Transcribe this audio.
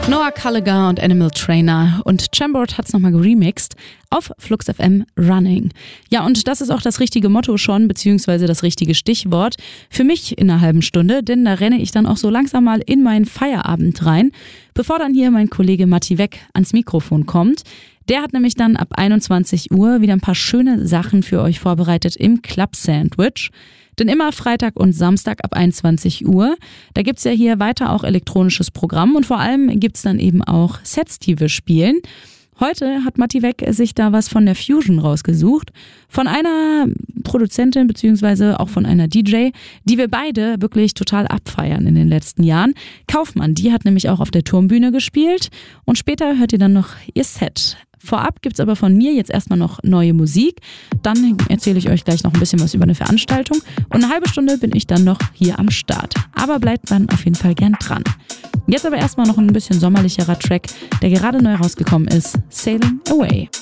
Noah Gallagher und Animal Trainer und Chambord hat's nochmal geremixed auf Flux FM Running. Ja, und das ist auch das richtige Motto schon, beziehungsweise das richtige Stichwort für mich in einer halben Stunde, denn da renne ich dann auch so langsam mal in meinen Feierabend rein, bevor dann hier mein Kollege Matti Weck ans Mikrofon kommt. Der hat nämlich dann ab 21 Uhr wieder ein paar schöne Sachen für euch vorbereitet im Club Sandwich. Denn immer Freitag und Samstag ab 21 Uhr, da gibt's ja hier weiter auch elektronisches Programm und vor allem gibt's dann eben auch Sets, die wir spielen. Heute hat Matti Weck sich da was von der Fusion rausgesucht, von einer Produzentin beziehungsweise auch von einer DJ, die wir beide wirklich total abfeiern in den letzten Jahren. Kaufmann, die hat nämlich auch auf der Turmbühne gespielt und später hört ihr dann noch ihr Set. Vorab gibt's aber von mir jetzt erstmal noch neue Musik. Dann erzähle ich euch gleich noch ein bisschen was über eine Veranstaltung. Und eine halbe Stunde bin ich dann noch hier am Start. Aber bleibt dann auf jeden Fall gern dran. Jetzt aber erstmal noch ein bisschen sommerlicherer Track, der gerade neu rausgekommen ist. Sailing Away.